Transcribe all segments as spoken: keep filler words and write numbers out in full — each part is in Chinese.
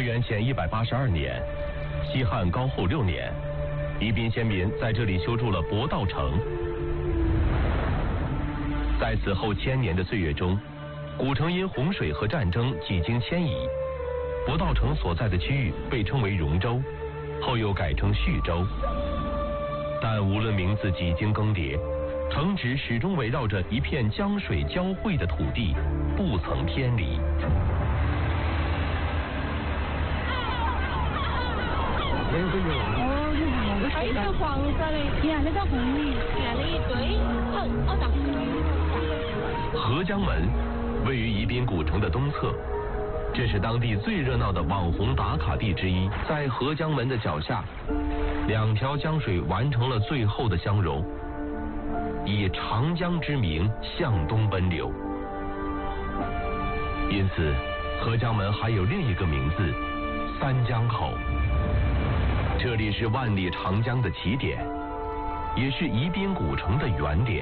元前一百八十二年，西汉高后六年，宜宾先民在这里修筑了博道城。在此后千年的岁月中，古城因洪水和战争几经迁移，博道城所在的区域被称为荣州，后又改称叙州。但无论名字几经更迭，城址始终围绕着一片江水交汇的土地，不曾偏离。 哦，你看那个水是黄色的，你看那个红鱼，你看那一堆很好大红鱼。 合江门位于宜宾古城的东侧，这是当地最热闹的网红打卡地之一。在合江门的脚下，两条江水完成了最后的相融，以长江之名向东奔流。因此，合江门还有另一个名字——三江口。这里是万里长江的起点，也是宜宾古城的原点。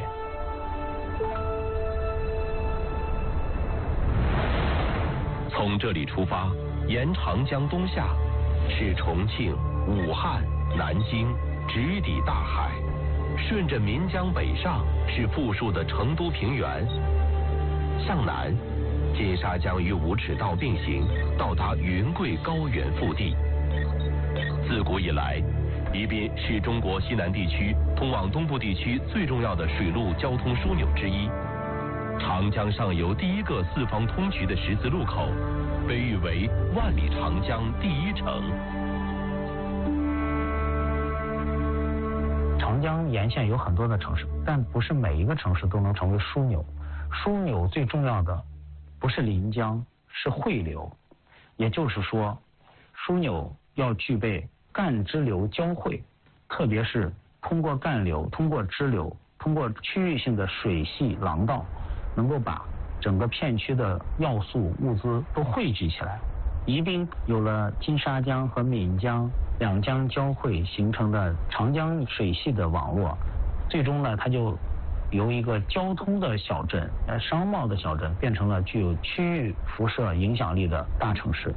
从这里出发，沿长江东下，是重庆、武汉、南京，直抵大海；顺着岷江北上，是富庶的成都平原。向南，金沙江与五齿道并行，到达云贵高原腹地。自古以来，宜宾是中国西南地区通往东部地区最重要的水陆交通枢纽之一。长江上游第一个四方通衢的十字路口，被誉为万里长江第一城。 长江沿线有很多的城市，但不是每一个城市都能成为枢纽。枢纽最重要的不是临江，是汇流。也就是说，枢纽要具备干支流交汇，特别是通过干流、通过支流、通过区域性的水系廊道，能够把整个片区的要素物资都汇聚起来。宜宾有了金沙江和岷江两江交汇形成的长江水系的网络，最终呢，它就由一个交通的小镇、呃商贸的小镇，变成了具有区域辐射影响力的大城市。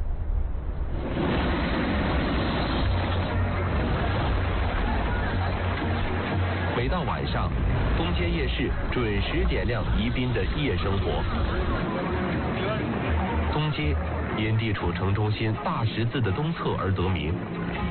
每到晚上，东街夜市准时点亮宜宾的夜生活。东街因地处城中心大十字的东侧而得名。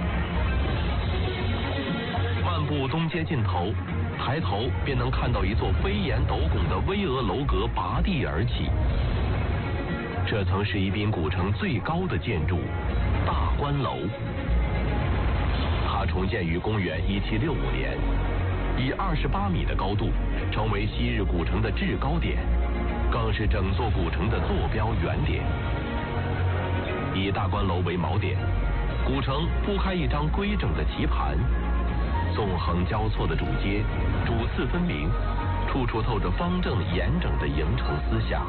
漫步东街尽头，抬头便能看到一座飞檐斗拱的巍峨楼阁拔地而起。这曾是宜宾古城最高的建筑——大观楼。它重建于公元一七六五年。以二十八米的高度，成为昔日古城的制高点，更是整座古城的坐标原点。以大观楼为锚点，古城铺开一张规整的棋盘，纵横交错的主街，主次分明，处处透着方正严整的营城思想。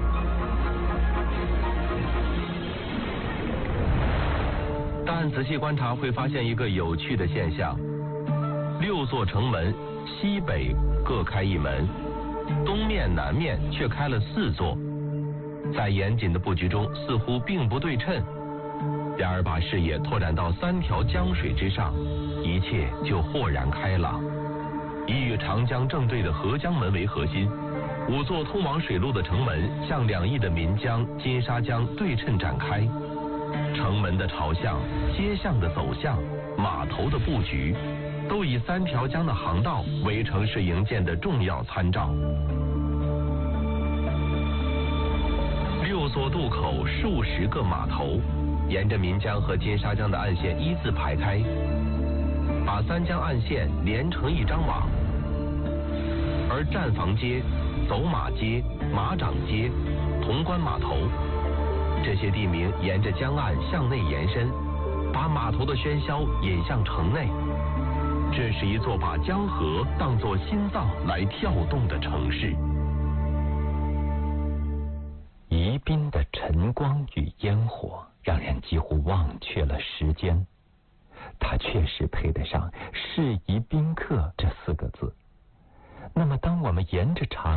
但仔细观察会发现一个有趣的现象：六座城门西北各开一门，东面南面却开了四座，在严谨的布局中似乎并不对称。然而把视野拓展到三条江水之上，一切就豁然开朗。以与长江正对的合江门为核心，五座通往水路的城门向两翼的岷江、金沙江对称展开。城门的朝向、街巷的走向、码头的布局，都以三条江的航道为城市营建的重要参照。六座渡口，数十个码头，沿着岷江和金沙江的岸线依次排开，把三江岸线连成一张网。而站房街、走马街、马掌街、潼关码头，这些地名沿着江岸向内延伸，把码头的喧嚣引向城内。这是一座把江河当作心脏来跳动的城市。 宜宾的晨光与烟火让人几乎忘却了时间，它确实配得上“是宜宾客”这四个字。那么当我们沿着长